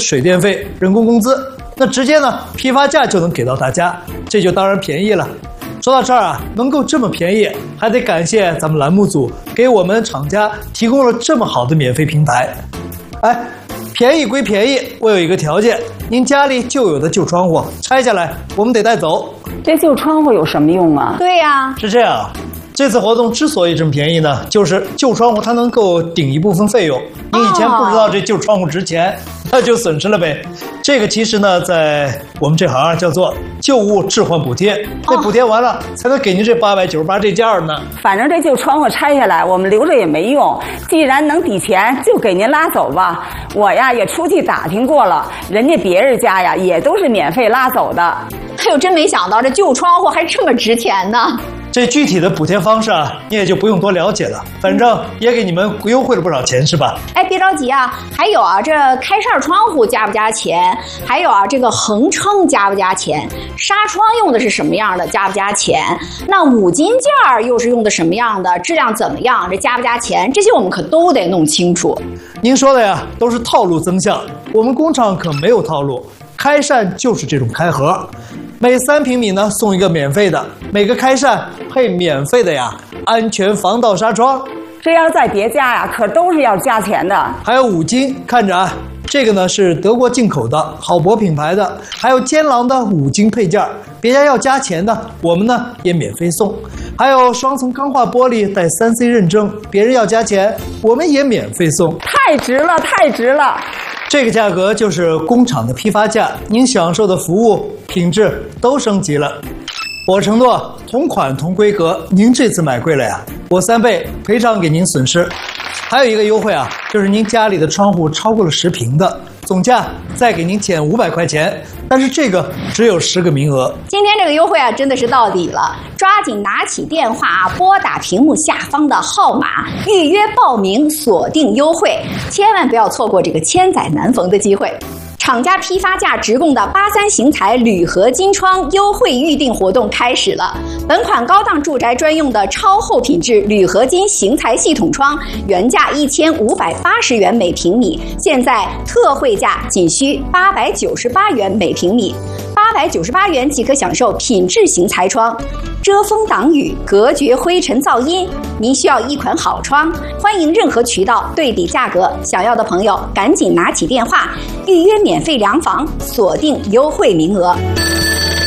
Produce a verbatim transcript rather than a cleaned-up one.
水电费、人工工资，那直接呢批发价就能给到大家，这就当然便宜了。说到这儿啊，能够这么便宜，还得感谢咱们栏目组给我们厂家提供了这么好的免费平台。哎，便宜归便宜，我有一个条件，您家里旧有的旧窗户拆下来，我们得带走。 这旧窗户有什么用啊？ 对呀， 是这样。这次活动之所以这么便宜呢，就是旧窗户它能够顶一部分费用。你以前不知道这旧窗户值钱，那就损失了呗。这个其实呢，在我们这行啊叫做旧物置换补贴，那补贴完了才能给您这八百九十八这件呢。 反正这旧窗户拆下来，我们留着也没用。既然能抵钱，就给您拉走吧。我呀也出去打听过了，人家别人家呀也都是免费拉走的。 哎呦，真没想到这旧窗户还这么值钱呢。 这具体的补贴方式啊，你也就不用多了解了，反正也给你们优惠了不少钱，是吧？ 哎，别着急啊，还有啊，这开扇窗户加不加钱？还有啊，这个横撑加不加钱？纱窗用的是什么样的？加不加钱？那五金件儿又是用的什么样的？质量怎么样？这加不加钱？这些我们可都得弄清楚。 您说的呀，都是套路增项，我们工厂可没有套路，开扇就是这种开盒。每三平米呢送一个免费的，每个开扇配免费的呀安全防盗纱窗。 这要在别家呀，可都是要加钱的。 还有五金，看着啊，这个呢是德国进口的好博品牌的，还有坚狼的五金配件，别家要加钱的，我们呢也免费送。还有双层钢化玻璃带 三 C 认证，别人要加钱，我们也免费送。 太值了，太值了！ 这个价格就是工厂的批发价，您享受的服务品质都升级了。我承诺同款同规格，您这次买贵了呀，我三倍赔偿给您损失。还有一个优惠啊，就是您家里的窗户超过了十平的，总价再给您减五百块钱，但是这个只有十个名额。 今天这个优惠啊，真的是到底了，抓紧拿起电话啊，拨打屏幕下方的号码，预约报名，锁定优惠，千万不要错过这个千载难逢的机会。厂家批发价直供的八三型材铝合金窗优惠预定活动开始了。本款高档住宅专用的超厚品质铝合金型材系统窗，原价一千五百八十元每平米，现在特惠价仅需八百九十八元每平米。八百九十八元即可享受品质型材窗，遮风挡雨，隔绝灰尘噪音。您需要一款好窗，欢迎任何渠道对比价格，想要的朋友赶紧拿起电话预约免费量房，锁定优惠名额。